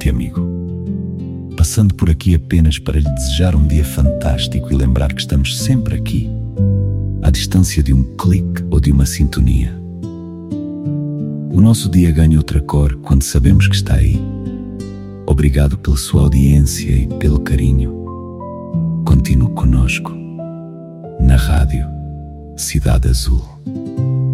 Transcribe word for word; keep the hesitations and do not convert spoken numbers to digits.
noite, amigo. Passando por aqui apenas para lhe desejar um dia fantástico e lembrar que estamos sempre aqui, à distância de um clique ou de uma sintonia. O nosso dia ganha outra cor quando sabemos que está aí. Obrigado pela sua audiência e pelo carinho. Continue conosco na Rádio Cidade Azul.